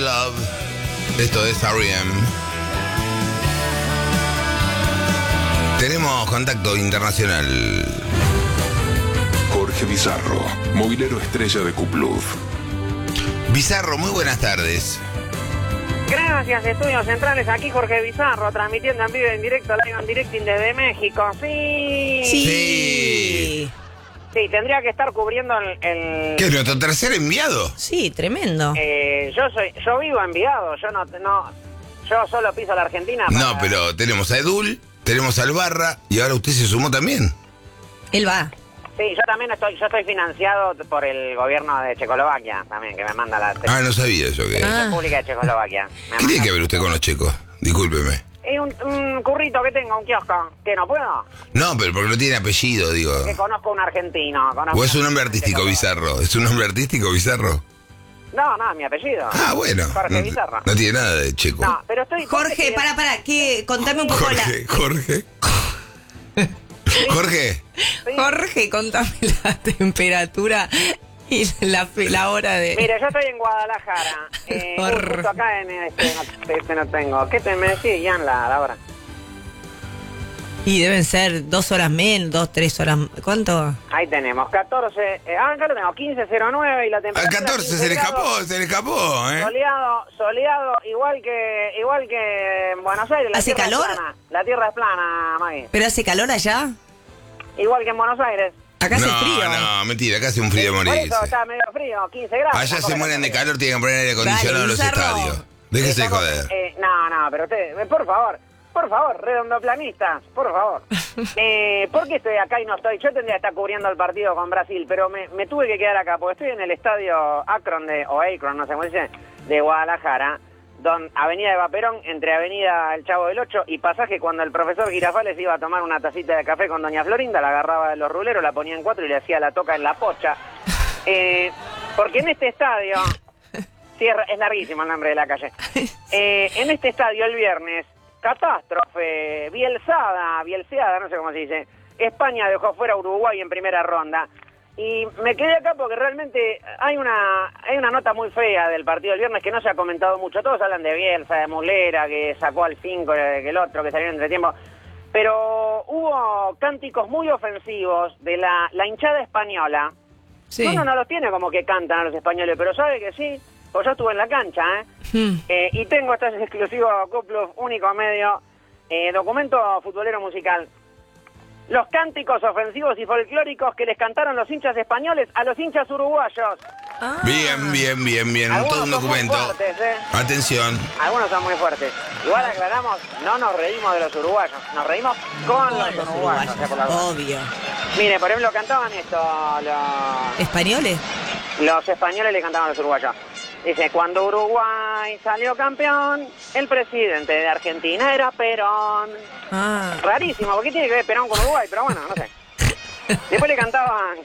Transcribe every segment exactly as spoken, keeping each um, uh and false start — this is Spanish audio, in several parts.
Love. Esto es R E M. Tenemos contacto internacional. Jorge Bizarro, movilero estrella de Cupluf. Bizarro, muy buenas tardes. Gracias, Estudios Centrales, aquí Jorge Bizarro, transmitiendo en vivo en directo, live en directing desde México, sí. Sí. Sí. Sí, tendría que estar cubriendo el... el... ¿Qué es nuestro tercer enviado? Sí, tremendo. Eh, yo soy, yo vivo enviado, yo no, no, yo solo piso la Argentina. Para... No, pero tenemos a Edul, tenemos al Barra y ahora usted se sumó también. Él va. Sí, yo también estoy, yo estoy financiado por el gobierno de Checoslovaquia, también, que me manda la... Ah, no sabía eso. Que... Ah. República de Checoslovaquia. Me ¿Qué tiene que ver usted con los checos? Discúlpeme. Es un, un currito que tengo, un kiosco, que no puedo. No, pero porque no tiene apellido, digo. Que conozco un argentino. Conozco ¿O es un un nombre artístico Bizarro? ¿Es un nombre artístico Bizarro? No, no, es mi apellido. Ah, bueno. Jorge No, Bizarro. no tiene nada de checo. No, pero estoy... Jorge, para, para, que contame un poco Jorge, Jorge. Jorge. Sí. la... Jorge, contame la temperatura y la, la hora de... Mire, yo estoy en Guadalajara. Eh, uy, Jorge. justo acá en este no, este no tengo. ¿Qué te me decís, Ian, la, la hora? Y deben ser dos horas menos, dos, tres horas... ¿Cuánto? Ahí tenemos, catorce... Eh, ah, acá lo tengo, quince cero nueve y la Al temperatura... catorce se le escapó, se le escapó, ¿eh? Soleado, soleado, igual que igual que en Buenos Aires. La ¿Hace tierra calor? Es plana. La tierra es plana, Maggie. ¿Pero hace calor allá? Igual que en Buenos Aires. Acá hace No, frío. no, mentira, acá hace un frío de Por morirse. eso está medio frío, quince grados. Allá se tampoco mueren de está calor, tienen que poner aire acondicionado Dale, en los Bizarro. estadios. Déjese de Estamos, joder. eh, no, no, pero usted, eh, por favor, por favor, redondoplanistas, por favor. eh, ¿Por qué estoy acá y no estoy? Yo tendría que estar cubriendo el partido con Brasil, pero me, me tuve que quedar acá, porque estoy en el estadio Akron, de, o Akron, no sé cómo dice, de Guadalajara, don, Avenida de Vaperón, entre Avenida El Chavo del Ocho y Pasaje, cuando el profesor Girafales iba a tomar una tacita de café con doña Florinda, la agarraba de los ruleros, la ponía en cuatro y le hacía la toca en la pocha. Eh, porque en este estadio... Sí, es, es larguísimo el nombre de la calle. Eh, en este estadio el viernes, catástrofe, bielzada, bielseada, no sé cómo se dice. España dejó fuera a Uruguay en primera ronda. Y me quedé acá porque realmente hay una hay una nota muy fea del partido del viernes que no se ha comentado mucho. Todos hablan de Bielsa, de Mulera, que sacó al cinco, que el otro, que salió en entretiempo. Pero hubo cánticos muy ofensivos de la, la hinchada española. Sí. Uno no los tiene como que cantan a los españoles, pero sabe que sí. Pues yo estuve en la cancha, ¿eh? Hmm. eh y tengo, esto es exclusivo, Cupluf, único medio, eh, documento futbolero musical. Los cánticos ofensivos y folclóricos que les cantaron los hinchas españoles a los hinchas uruguayos. Ah. Bien, bien, bien, bien. Algunos Todo un son muy documento. fuertes, ¿eh? Atención. Algunos son muy fuertes. Igual aclaramos, no nos reímos de los uruguayos, nos reímos con Todos los los uruguayos. uruguayos, o sea, por la duda. obvio. Mire, por ejemplo, cantaban esto, los... ¿Españoles? Los españoles le cantaban a los uruguayos. Dice, cuando Uruguay salió campeón, el presidente de Argentina era Perón. Ah. Rarísimo, ¿por qué tiene que ver Perón con Uruguay? Pero bueno, no sé. Después le cantaban...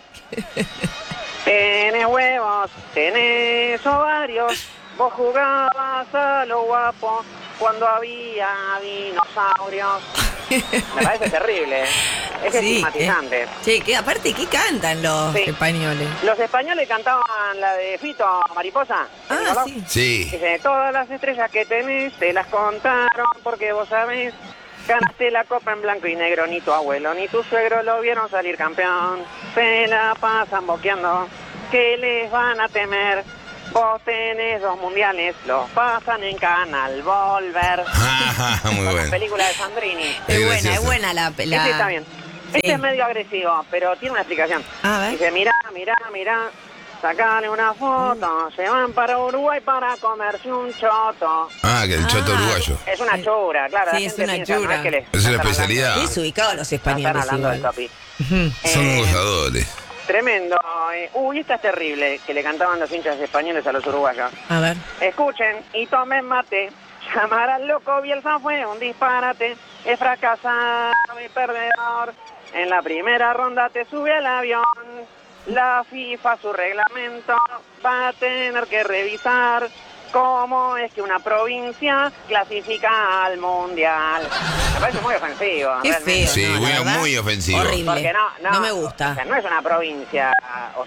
Tenés huevos, tenés ovarios, vos jugabas a lo guapo cuando había dinosaurios. Me parece terrible, ¿eh? Es Sí, estigmatizante. eh, Che, que aparte, ¿qué cantan los Sí. españoles? Los españoles cantaban la de Fito, Mariposa. Ah, ¿Verdad? sí. Sí. Dice, todas las estrellas que tenés te las contaron porque vos sabés, ganaste la copa en blanco y negro, ni tu abuelo ni tu suegro lo vieron salir campeón. Se la pasan boqueando, que les van a temer. Vos tenés dos mundiales, los pasan en Canal Volver. Ah, muy bueno. Película de Sandrini. Es Es buena, gracioso. es buena la... la... Este está bien. Este Sí. es medio agresivo, pero tiene una explicación. A ver. Dice, mirá, mirá, mirá, sacale una foto, se van para Uruguay para comerse un choto. Ah, que el choto Ah. uruguayo. Es una chura, claro. Sí, la es gente una piensa, no chura. es que les Es una están especialidad. hablando- Es ubicado los no están españoles hablando del igual. topi. Ujú. Son Eh, gozadores. Tremendo. eh, Uy, esta es terrible, que le cantaban los hinchas españoles a los uruguayos. A ver. Escuchen y tomen mate. Llamar al loco Bielsa fue un disparate. Es fracasado y perdedor. En la primera ronda te sube al avión. La FIFA, su reglamento, va a tener que revisar cómo es que una provincia clasifica al mundial. Me parece muy ofensivo. Qué realmente. feo. Sí, no, la muy- verdad, muy ofensivo. Horrible. Porque no, no, No me o gusta. sea, no es una provincia. o-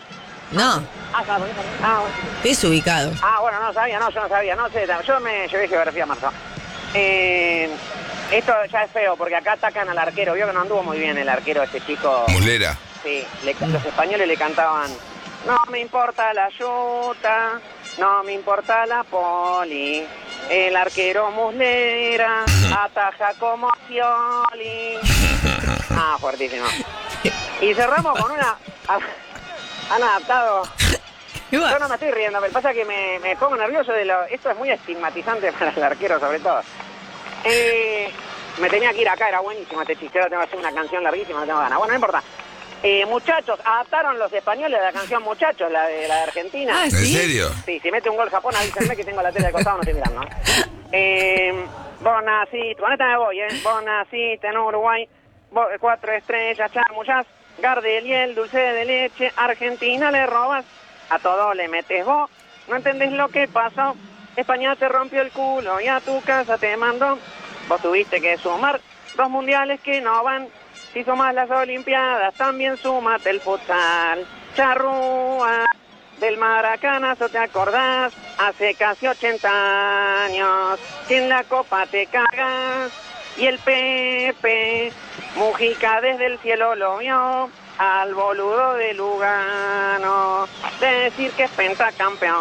No, Ah, claro, ah, bueno. desubicado. Ah, bueno, no sabía, no, yo no sabía, no sé, yo me llevé geografía marzo. Eh, esto ya es feo, porque acá atacan al arquero, vio que no anduvo muy bien el arquero, este chico. Muslera. Sí, le- los españoles le cantaban, no me importa la yuta, no me importa la poli, el arquero Muslera ataja como Scioli. Ah, fuertísimo. Y cerramos con una... Han adaptado... Yo no me estoy riendo, me pasa que me, me pongo nervioso de lo... Esto es muy estigmatizante para el arquero, sobre todo. Eh, me tenía que ir acá, era buenísimo este chiste, ahora tengo que hacer una canción larguísima, no tengo ganas. Bueno, no importa. Eh, muchachos, adaptaron los españoles la canción Muchachos, la de, la de Argentina. Ah, ¿En ¿sí? serio? Sí, si mete un gol Japón, avísenme que tengo la tele de costado, no estoy mirando. Eh, vos naciste, con esta me voy, ¿eh? Vos naciste en Uruguay, vos, cuatro estrellas, chamullás, Gardel y el dulce de leche, Argentina le robas, a todo le metes vos, no entendés lo que pasó, España te rompió el culo y a tu casa te mandó, vos tuviste que sumar dos mundiales que no van, si sumas las olimpiadas también súmate el futsal, charrúa, del maracanazo te acordás, hace casi ochenta años, que en la copa te cagas, y el Pepe Mujica desde el cielo lo vio, al boludo de Lugano, decir que es pentacampeón.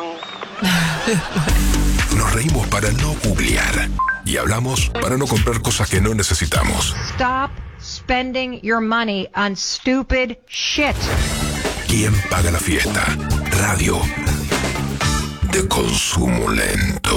Nos reímos para no googlear y hablamos para no comprar cosas que no necesitamos. Stop spending your money on stupid shit. ¿Quién paga la fiesta? Radio de consumo lento.